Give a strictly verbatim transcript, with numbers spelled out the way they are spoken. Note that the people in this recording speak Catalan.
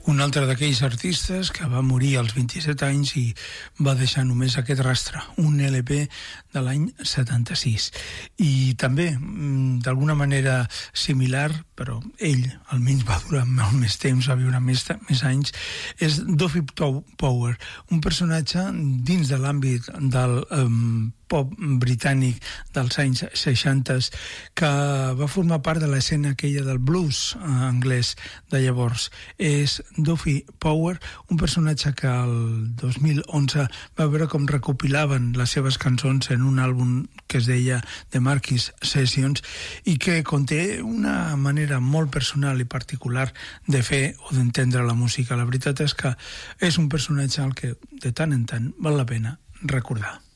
Un altre d'aquells artistes que va morir als vint-i-set anys i va deixar només aquest rastre, un L P de l'any setanta-sis. I també, d'alguna manera similar, però ell almenys va durar molt més temps, va viure més, més anys, és Duffy Power, un personatge dins de l'àmbit del um, pop britànic dels anys seixanta que va formar part de l'escena aquella del blues eh, anglès de llavors. És Duffy Power, un personatge que el dos mil onze va veure com recopilaven les seves cançons en un àlbum que es deia The Marquis Sessions i que conté una manera molt personal i particular de fer o d'entendre la música. La veritat és que és un personatge al que de tant en tant val la pena recordar.